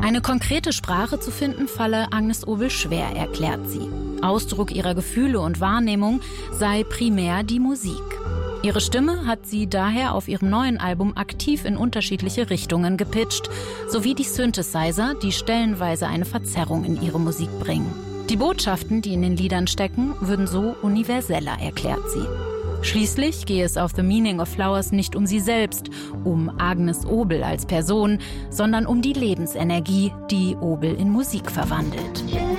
Eine konkrete Sprache zu finden, falle Agnes Obel schwer, erklärt sie. Ausdruck ihrer Gefühle und Wahrnehmung sei primär die Musik. Ihre Stimme hat sie daher auf ihrem neuen Album aktiv in unterschiedliche Richtungen gepitcht, sowie die Synthesizer, die stellenweise eine Verzerrung in ihre Musik bringen. Die Botschaften, die in den Liedern stecken, würden so universeller, erklärt sie. Schließlich gehe es auf The Meaning of Flowers nicht um sie selbst, um Agnes Obel als Person, sondern um die Lebensenergie, die Obel in Musik verwandelt.